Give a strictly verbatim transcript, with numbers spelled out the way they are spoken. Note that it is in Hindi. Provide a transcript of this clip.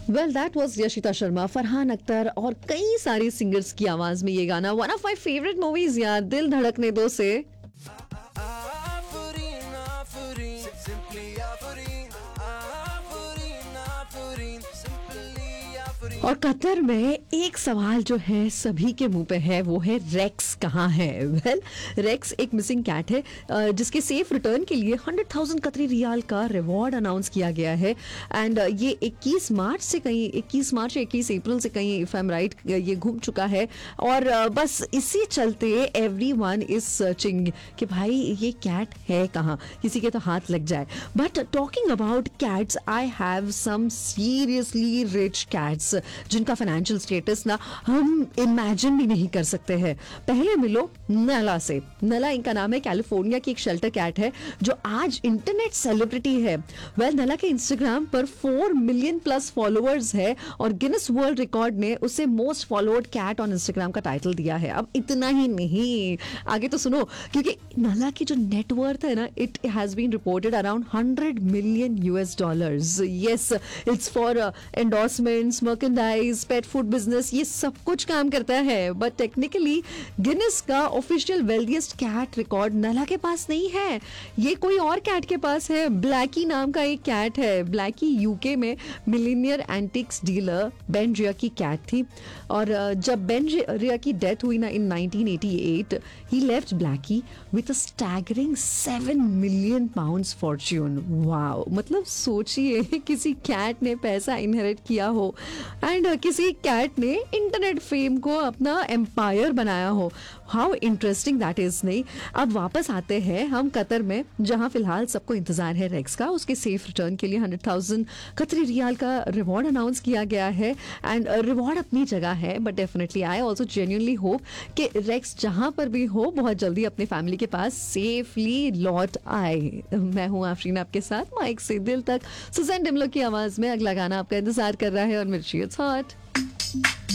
Well that was Yashita Sharma, Farhan Akhtar और कई सारे सिंगर्स की आवाज में ये गाना, one of my favourite movies यार, दिल धड़कने दो से। Aphrodite, Aphrodite, simply Aphrodite, Aphrodite, Aphrodite, simply Aphrodite. और कतर में एक सवाल जो है सभी के मुंह पे है, वो है रेक्स कहाँ है। वेल रेक्स एक मिसिंग कैट है अ, जिसके सेफ रिटर्न के लिए हंड्रेड थाउजेंड कतरी रियाल का रिवॉर्ड अनाउंस किया गया है। एंड ये इक्कीस मार्च से कहीं इक्कीस मार्च या इक्कीस अप्रैल से कहीं, इफ आई एम राइट, ये घूम चुका है। और अ, बस इसी चलते एवरीवन इज सर्चिंग कि भाई ये कैट है कहाँ, किसी के तो हाथ लग जाए। But talking about cats, I have some seriously rich cats जिनका फाइनेंशियल स्टेटस ना हम इमेजिन भी नहीं कर सकते हैं। पहले मिलो नला से। नला इनका नाम है, कैलिफोर्निया की एक शेल्टर कैट है जो आज इंटरनेट सेलिब्रिटी है। वेल नला के इंस्टाग्राम पर फोर मिलियन प्लस फॉलोअर्स है और गिनेस वर्ल्ड रिकॉर्ड ने उसे मोस्ट फॉलोअर्ड कैट ऑन इंस्टाग्राम का टाइटल दिया है। अब इतना ही नहीं, आगे तो सुनो, क्योंकि नला की जो नेटवर्थ है ना, it has been reported around hundred million US dollars. Yes, it's for endorsements, merchandise, pet food business, ये सब कुछ काम करता है। बट टेक्निकली गिनेस का ऑफिशियल वेल्दिएस्ट कैट रिकॉर्ड नला के पास नहीं है, ये कोई और कैट के पास है। ब्लैकी नाम का एक कैट है। ब्लैकी यूके में मिलीनियर एंटिक्स डीलर बेन रिया की कैट थी। और अ, जब बेन रिया की डेथ हुई ना in nineteen eighty eight, he left Blackie with a staggering seven million pounds Fortune. Wow, मतलब सोचिए किसी कैट ने पैसा इनहेरिट किया हो एंड किसी कैट ने इंटरनेट फेम को अपना एम्पायर बनाया हो। How interesting that is. नहीं, अब वापस आते हैं हम कतर में, जहां फिलहाल सबको इंतजार है रेक्स का। उसके सेफ रिटर्न के लिए हंड्रेड थाउजेंड कतरी रियाल का रिवॉर्ड अनाउंस किया गया है। एंड रिवॉर्ड अपनी जगह है, but definitely I also genuinely hope कि रेक्स जहां पर भी हो बहुत जल्दी अपने फैमिली के पास सेफली लौट आए। मैं हूं आफरीन आपके साथ माइक से दिल तक, सुजैन डिमलो की आवाज में। अगला गाना आपका इंतजार कर रहा है और मिर्ची इट्स हॉट।